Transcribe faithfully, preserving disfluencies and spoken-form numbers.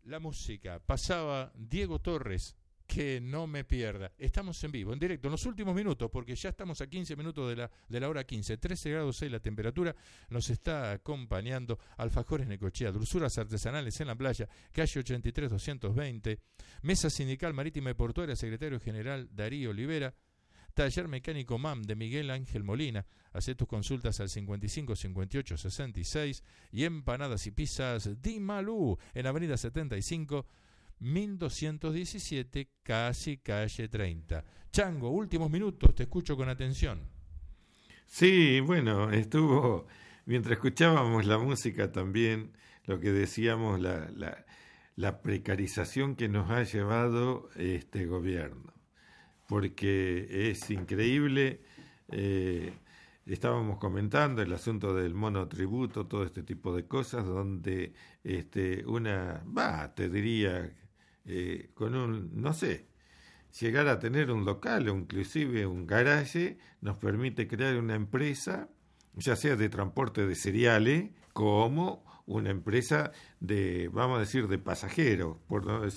La música, pasaba Diego Torres, que no me pierda. Estamos en vivo, en directo, en los últimos minutos, porque ya estamos a quince minutos de la, de la hora quince, trece grados seis la temperatura, nos está acompañando Alfajores Necochea, dulzuras artesanales en la playa, calle ochenta y tres doscientos veinte, Mesa Sindical Marítima y Portuaria, secretario general Darío Olivera, Taller Mecánico M A M de Miguel Ángel Molina. Hacé tus consultas al cincuenta y cinco cincuenta y ocho sesenta y seis. Y Empanadas y Pizzas Di Malú en Avenida setenta y cinco, mil doscientos diecisiete, casi calle treinta. Chango, últimos minutos, te escucho con atención. Sí, bueno, estuvo, mientras escuchábamos la música también, lo que decíamos, la, la, la precarización que nos ha llevado este gobierno. Porque es increíble, eh, estábamos comentando el asunto del monotributo, todo este tipo de cosas, donde este, una, va, te diría, eh, con un, no sé, llegar a tener un local o inclusive un garaje, nos permite crear una empresa, ya sea de transporte de cereales, como una empresa de, vamos a decir, de pasajeros, por no decir